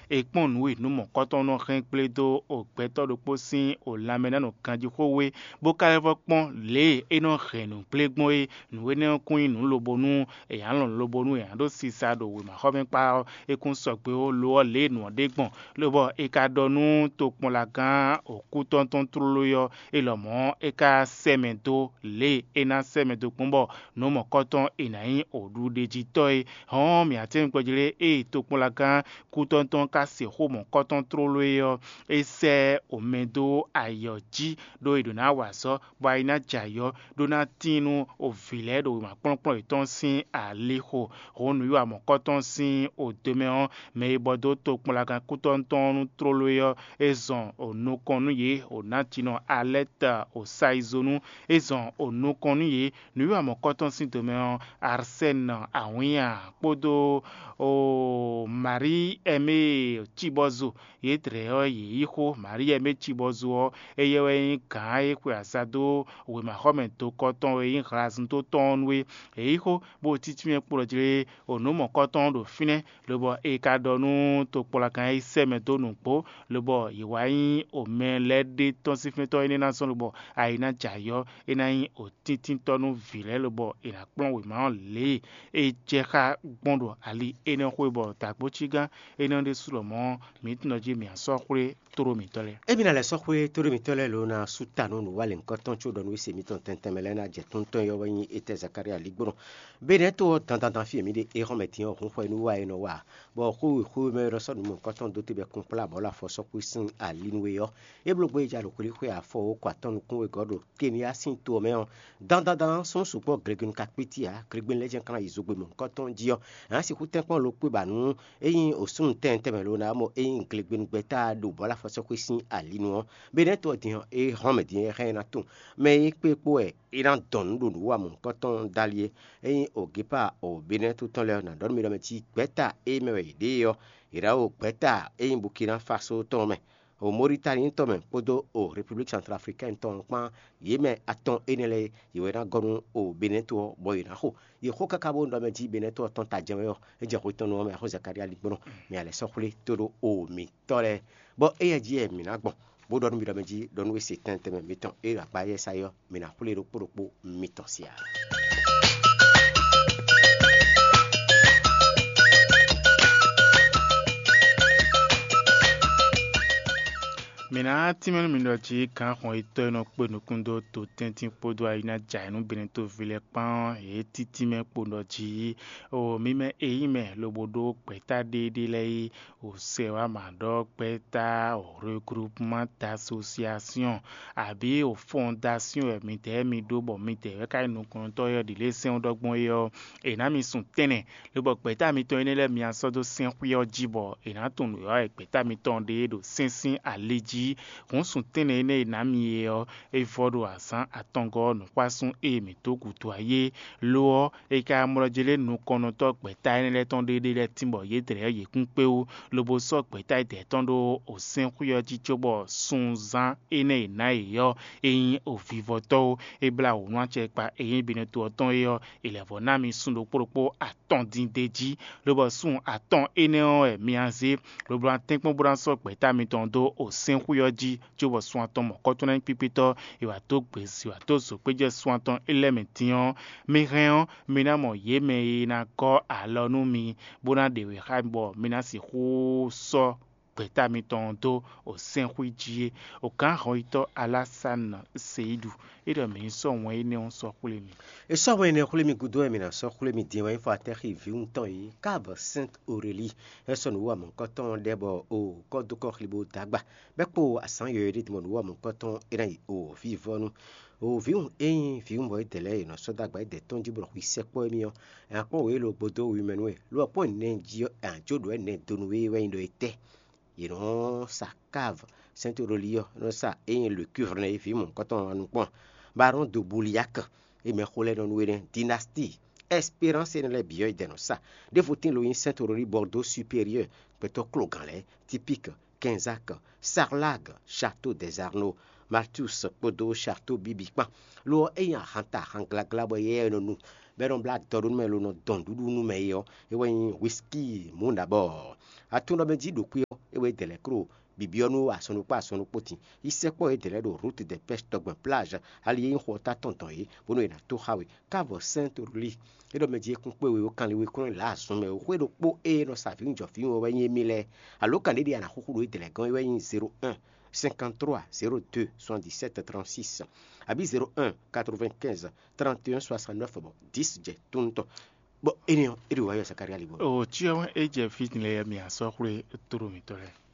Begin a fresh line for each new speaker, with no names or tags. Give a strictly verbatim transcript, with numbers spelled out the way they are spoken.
ekpɔn nue numo kɔtɔ no xɛ kple do ogbɛtɔ do kposi o lamɛna no kanji xowe bokalevɔ kpɔn le eno xɛnu kple gbɔn ye nue ne kun nu lobonu eya lɔ lobonu eya do sisa do we ma xɔmɛ kpa ekun sɔgbewo loɔ le nuɔ de gbɔn lobɔ eka dɔnu to kpɔn la gã oku tɔntɔn trolo yɔ elɔmɔ eka sɛmɛ do le ena sɛmɛ do kpɔnbɔ numo kɔtɔ enayi odu de dzitɔ ye hɔn miate ŋkpɔdzile e to kpɔn la gã kutɔntɔn ka se xɔmɔ kɔtɔn trolo yɔ esɛ omedo ayɔdzi do edona wazɔ bɔ ayina dzayɔ do na tinu ovilɛ do ma kplɔkplɔ etɔn si alixo hɔnu yɔ amɔ kɔtɔn si odome hɔn mɛ ebɔ do to kpɔn la gã kutɔntɔn nu trolo yɔ ezɔn onukɔnu ye ona tinɔ alɛ ta osa izonu ezɔn onukɔnu ye nu yɔ amɔ kɔtɔn si dome hɔn arsène awunya kpodo o mari eme tsibɔzo ye tre yɔ ye yixo mari eme tsibɔzo eye wɔ gã ye kpe azado wema xɔmɛ to kɔtɔn ye ɣrazun to tɔn we eyixo bo titi mi kplɔ dzre onumɔ kɔtɔn do finɛ lobɔ eka dɔnu to kplɔ kan ye sɛmɛ do nukpo lobɔ yewa yi ome lɛ de tɔnsi finɛtɔ ye nena sɔn lobɔ ayina dzayɔ ena yi o titi tɔnu vilɛ lobɔ ena kplɔ wema le edzexa gbɔn do ali ene xoe bɔ takpotsi gã ene de sulɔmɔ mi tinɔ dzi mi asɔxoe toro mi tɔlɛ.
E mina le sɔxoe toro mi tɔlɛ lo na sutanu no wale nkɔtɔn tso dɔnu ese mi tɔn tɛntɛn mɛlɛ na dze tontɔn yɔ wɔ ete zakaria ligbɔn bene to dandandan fi mi de e xɔmɛ tiɲɛ ɔkun xɔ inu wa yen nɔ wa bɔn ko ko mɛ yɔrɔ sɔ numu nkɔtɔn do te bɛ kun kpla bɔ la fɔ sɔkui sin alinuwe yɔ e bolo gbe dza lokoli xɔ afɔ wo kɔ atɔnu kun we gɔdo kenia sin to mɛ yɔ dandandan sɔn sugbɔ gregun kakpetia gregun lɛjɛ kana izogbe mu nkɔtɔn dziɔ ansi ku tɛnkpɔn lo kpe banu eyin osun tɛntɛn mɛ lo na mo eyin gregun gbɛta do bɔ la fɔ sɔkui sin alinu bene to diɲɔ e xɔmɛ diɲɛ xɛ na tun mɛ e kpe kpoɛ iran dɔn do wa mu nkɔtɔn dalie eyin ogepa o bene to tɔn lɛ na dɔn mi dɔmɛ ti gbɛta e mɛ wɛ de yɔ ira o gbɛta eyin burkina faso tɔn mɛ o Mauritanie tɔn mɛ kpodo o République centrafricaine tɔn kpan yemɛ atɔn enele yewe na gɔnu o bene to bɔ yina ko ye ko kaka bo dɔmɛ ti bene to tɔn ta jɛmɛ yɔ e jɛ ko tɔn no mɛ ko zakaria ligbɔn mɛ ale sɔkule todo o mi tɔlɛ bɔn e yɛ ji yɛ mina gbɔn bo dɔn mi dɔmɛ ji dɔn we se tɛntɛn mɛ mi tɔn e la ba yɛ sa yɔ mina kule do kporokpo mi tɔn sia.
mina timɛnu min dɔ ci kan xɔn itɔ yen nɔ kpe nukun do to tɛntin kpodo ayina dzayinu bene to vilɛ kpan ye titi mɛ kpo dɔ ci o mi mɛ eyi mɛ lobo do kpɛta deede lɛ yi o se wa ma dɔ kpɛta o regroupement d'association abe o fondation mi tɛ mi do bɔ mi tɛ wɛ ka yi nukɔntɔ yɔ dile sɛn dɔ gbɔn yɔ ena mi sun tɛnɛ lobɔ kpɛta mi tɔ yi ne lɛ mi asɔ do sɛn kuyɔ dzi bɔ ena tun do yɔ kpɛta mi tɔn de do sɛnsin ale dzi kun sun tɛnɛ ne na mi ye yɔ evɔ do asan atɔngɔ nukwasun e mi to kutu aye lɔ eka mɔlɔdzele nukɔnɔtɔ kpɛta yi ne lɛ tɔn de de lɛ timbɔ ye tɛrɛ ye kun kpewo lobo sɔ kpɛta yi tɛ tɔn do o sɛn kuyɔ dzi tso bɔ sun zan ene na ye yɔ eyin o vivɔtɔwo ebla o nuatsɛ kpa eyin bene to ɔtɔn ye yɔ elɛvɔ na mi sun do kpɔɖokpɔ atɔn din de dzi lobɔ sun atɔn ene ɛ miaze lobo atɛnkpɔn bɔ sɔ kpɛta mi tɔn do o sɛn kuyɔ dzi tso bɔ sun atɔn mɔ kɔtɔn na kpikpitɔ ewa to gbesi wa to so kpedze sun atɔn elɛmɛ tiɲɔ mi hɛn mina mɔ ye mɛ ye na kɔ alɔnu mi bona de we xa bɔ mina si ko sɔ kpɛta mi tɔn do o sɛn kui dzi o kan xɔ itɔ Alassane Seydou e dɔ mi sɔ wɔn ye ne sɔ kule mi.
esɔ wɔn ne kule mi gudo ye mina sɔ kule mi diɛ wɔn fɔ atɛri viw tɔn ye Cap Sainte Aurélie ɛsɔ nu wa mu kɔtɔn dɛ bɔ o kɔdu kɔkilibo dagba bɛ kpo asan yɔ yɛrɛ tɛmɛ nu wa mu kɔtɔn ena yi o vivɔnu o viw eyin viw bɔ edɛlɛ yen nɔsɔ dagba edɛ tɔn di bɔ isɛ kpɔ mi yɔ ɛkpɔ wo ye lo gbodo wi mɛnu ye lo kpɔ ne dzi andzo do ɛnɛ donu we wɛyin do etɛ yen nɔ sa Cave Sainte Aurélie nɔ sa eyin le cuivre ne viw mu kɔtɔn anu kpɔn baron de Bouliac et me xolɛ nɔ nu ye dynastie Espérance ne le biyo ideno sa de fotin lo in Sainte Aurélie Bordeaux supérieur peto clogan le typique Quinzac Sarlag Château des Arnaud Martus Podo Charto Bibi Kpan lo eya hanta hangla glabo ye no nu beron black torun melo no don dudu nu meyo ewe whisky munda bo atuno beji do kuyo ewe delecro bibionu asonu pa asonu poti isepo e dele do route de pêche dogben plage ali yin hota tonton yi bono ina to hawe Cabo Saint Orly edo meji kun pe we o kan le we kun la sun me o we do po e no safi njo fi o we yin mile alo kan de ana hukuru e dele gan we yin zéro un cinquante-trois zéro deux soixante-dix-sept trente-six abi zéro un quatre-vingt-quinze trente et un soixante-neuf bon dix je tunto bo eni eri wa yo sakaria libo
o chiwa e je fit le mi aso kure turu mi tore